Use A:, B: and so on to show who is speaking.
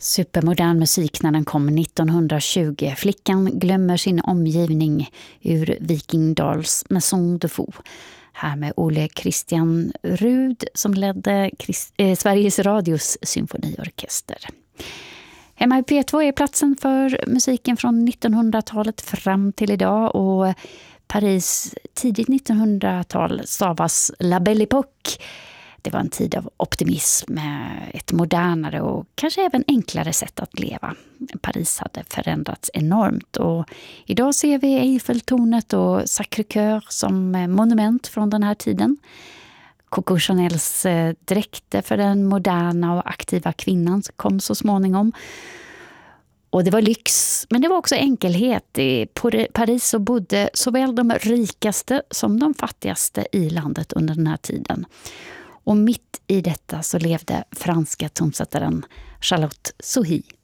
A: Supermodern musik när den kom 1920. Flickan glömmer sin omgivning ur Viking Dahls Maison de Fou. Här med Ole Christian Rud som ledde Sveriges Radios symfoniorkester. Hemma i P2 är platsen för musiken från 1900-talet fram till idag, och Paris tidigt 1900-tal stavas La Belle Époque. Det var en tid av optimism med ett modernare och kanske även enklare sätt att leva. Paris hade förändrats enormt, och idag ser vi Eiffeltornet och Sacré-Cœur som monument från den här tiden. Coco Chanels dräkter för den moderna och aktiva kvinnan kom så småningom. Och det var lyx, men det var också enkelhet. I Paris så bodde såväl de rikaste som de fattigaste i landet under den här tiden. Och mitt i detta så levde franska tonsättaren Charlotte Sohi.